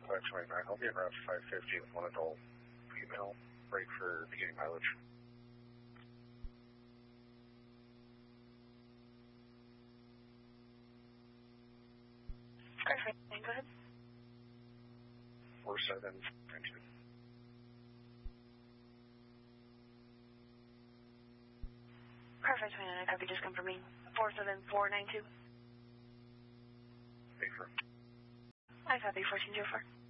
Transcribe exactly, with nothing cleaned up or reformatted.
five twenty-nine. I'll be at route five fifty with one adult female. Break for beginning mileage. Perfect. Go ahead. four seven nine two. Perfect, twenty-nine. Copy, just confirming. four seven four nine two. Baker. I copy, fourteen zero four.